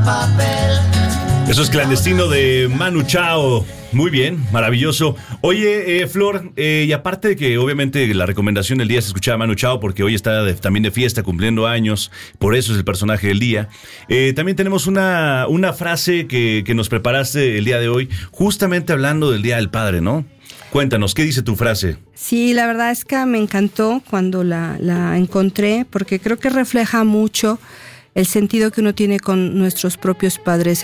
Eso es Clandestino de Manu Chao. Muy bien, maravilloso. Oye, Flor, y aparte de que obviamente la recomendación del día es escuchar a Manu Chao porque hoy está también de fiesta, cumpliendo años, por eso es el personaje del día. También tenemos una frase que nos preparaste el día de hoy, justamente hablando del Día del Padre, ¿no? Cuéntanos, ¿qué dice tu frase? Sí, la verdad es que me encantó cuando la encontré, porque creo que refleja mucho el sentido que uno tiene con nuestros propios padres.